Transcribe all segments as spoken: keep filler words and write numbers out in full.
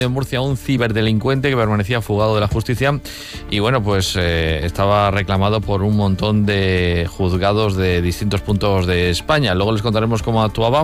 En Murcia, un ciberdelincuente que permanecía fugado de la justicia y bueno, pues eh, estaba reclamado por un montón de juzgados de distintos puntos de España. Luego les contaremos cómo actuaba,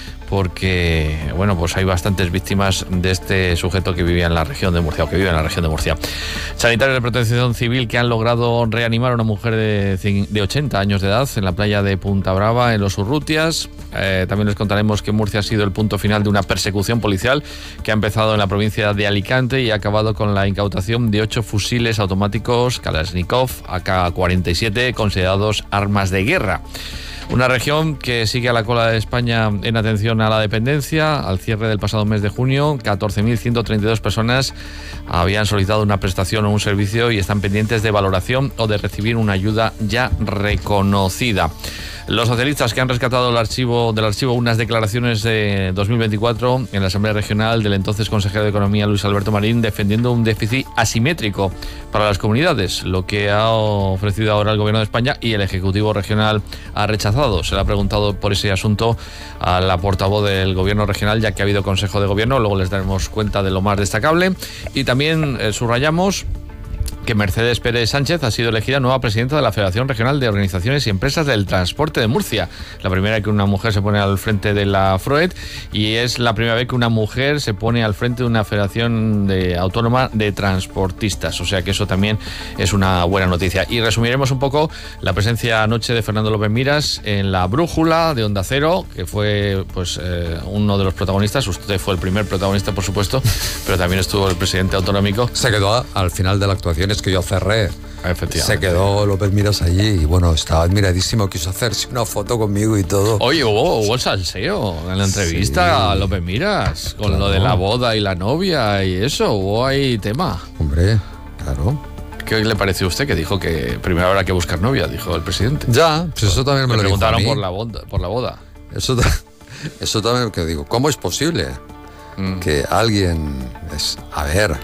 porque bueno, pues hay bastantes víctimas de este sujeto que vivía en la región de Murcia, o que vive en la región de Murcia. Sanitarios de Protección Civil que han logrado reanimar a una mujer de, de ochenta años de edad en la playa de Punta Brava, en los Urrutias. Eh, también les contaremos que Murcia ha sido el punto final de una persecución policial que ha empezado en la provincia de Alicante y ha acabado con la incautación de ocho fusiles automáticos Kalashnikov A K cuarenta y siete considerados armas de guerra. Una región que sigue a la cola de España en atención a la dependencia. Al cierre del pasado mes de junio, catorce mil ciento treinta y dos personas habían solicitado una prestación o un servicio y están pendientes de valoración o de recibir una ayuda ya reconocida. Los socialistas que han rescatado el archivo, del archivo unas declaraciones de dos mil veinticuatro en la Asamblea Regional del entonces consejero de Economía Luis Alberto Marín, defendiendo un déficit asimétrico para las comunidades, lo que ha ofrecido ahora el Gobierno de España y el Ejecutivo Regional ha rechazado. Se le ha preguntado por ese asunto a la portavoz del Gobierno Regional, ya que ha habido Consejo de Gobierno. Luego les daremos cuenta de lo más destacable. Y también eh, subrayamos que Mercedes Pérez Sánchez ha sido elegida nueva presidenta de la Federación Regional de Organizaciones y Empresas del Transporte de Murcia. La primera vez que una mujer se pone al frente de la FROET y es la primera vez que una mujer se pone al frente de una federación de, autónoma de transportistas. O sea que eso también es una buena noticia. Y resumiremos un poco la presencia anoche de Fernando López Miras en La Brújula de Onda Cero, que fue pues eh, uno de los protagonistas. Usted fue el primer protagonista, por supuesto, pero también estuvo el presidente autonómico. Se quedó a, al final de la actuación. Es que yo cerré, se quedó López Miras allí y bueno, estaba admiradísimo, quiso hacerse una foto conmigo y todo. Oye, hubo, hubo salseo en la entrevista sí. a López Miras, con claro. lo de la boda y la novia y eso, hubo ahí tema. Hombre, claro. ¿Qué le pareció a usted que dijo que primero habrá que buscar novia, dijo el presidente? Ya, pues eso también me, me lo preguntaron dijo a por mí. la boda, por la boda. Eso, eso también que digo, ¿cómo es posible mm. que alguien, es, a ver,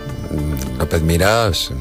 López Miras,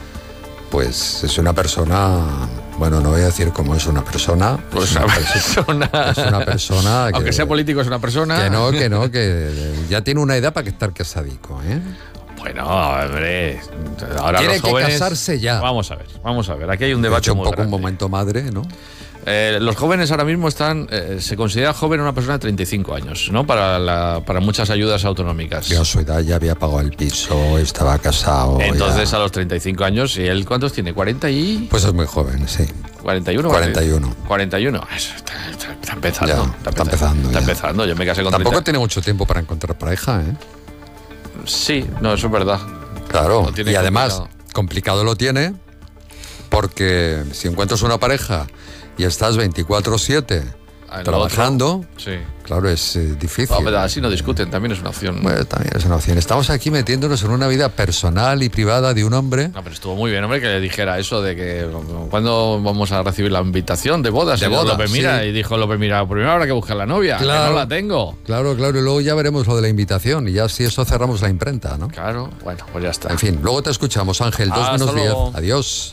pues es una persona, bueno, no voy a decir cómo es una persona. Pues una persona. Es una persona. Que, aunque sea político, es una persona. Que no, que no, que ya tiene una edad para que estar casadico, ¿eh? Bueno, hombre, ahora tiene los jóvenes, que casarse ya. Vamos a ver, vamos a ver. Aquí hay un debate de hecho, un muy poco grande. un momento madre, ¿no? Eh, los jóvenes ahora mismo están, eh, se considera joven una persona de treinta y cinco años, ¿no? Para, la, para muchas ayudas autonómicas. Yo a su edad ya había pagado el piso, estaba casado. Entonces ya. A los treinta y cinco años, ¿y él cuántos tiene? ¿cuarenta y...? Pues es muy joven, sí. ¿cuarenta y uno? cuarenta y uno. cuarenta y uno. Eso está, está, está empezando. Ya, está, está empezando. Está empezando. Yo me casé con Tampoco treinta. Tiene mucho tiempo para encontrar pareja, ¿eh? Sí, no, eso es verdad. Claro, y además, complicado. complicado lo tiene, porque si encuentras una pareja y estás veinticuatro siete trabajando, sí. claro, es eh, difícil. No, pero así no discuten, también es una opción. Bueno, también es una opción. Estamos aquí metiéndonos en una vida personal y privada de un hombre. No, pero estuvo muy bien, hombre, que le dijera eso de que ¿cuándo vamos a recibir la invitación de bodas? De bodas, López Mira, sí. Y dijo López Mira, primero habrá que buscar la novia, claro, que no la tengo. Claro, claro, y luego ya veremos lo de la invitación y ya si eso cerramos la imprenta, ¿no? Claro, bueno, pues ya está. En fin, luego te escuchamos, Ángel, dos menos diez. Adiós.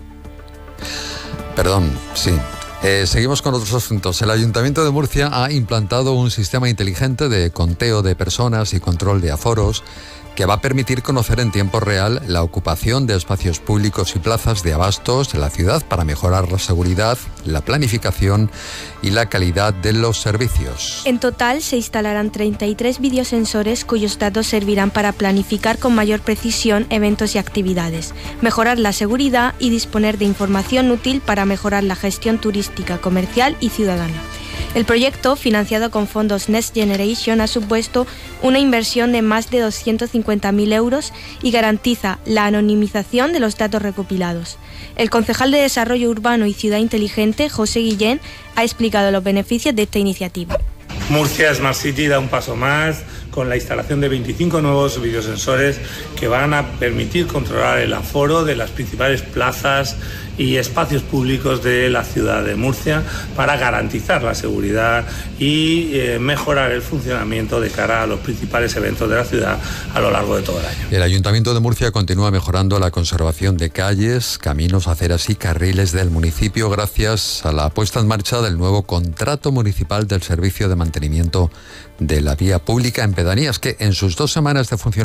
Perdón, sí. Eh, seguimos con otros asuntos. El Ayuntamiento de Murcia ha implantado un sistema inteligente de conteo de personas y control de aforos que va a permitir conocer en tiempo real la ocupación de espacios públicos y plazas de abastos de la ciudad para mejorar la seguridad, la planificación y la calidad de los servicios. En total se instalarán treinta y tres videosensores cuyos datos servirán para planificar con mayor precisión eventos y actividades, mejorar la seguridad y disponer de información útil para mejorar la gestión turística, comercial y ciudadana. El proyecto, financiado con fondos Next Generation, ha supuesto una inversión de más de doscientos cincuenta mil euros y garantiza la anonimización de los datos recopilados. El concejal de Desarrollo Urbano y Ciudad Inteligente, José Guillén, ha explicado los beneficios de esta iniciativa. Murcia Smart City da un paso más con la instalación de veinticinco nuevos videosensores que van a permitir controlar el aforo de las principales plazas y espacios públicos de la ciudad de Murcia para garantizar la seguridad y eh, mejorar el funcionamiento de cara a los principales eventos de la ciudad a lo largo de todo el año. El Ayuntamiento de Murcia continúa mejorando la conservación de calles, caminos, aceras y carriles del municipio gracias a la puesta en marcha del nuevo contrato municipal del servicio de mantenimiento de la vía pública en pedanías, que en sus dos semanas de funcionamiento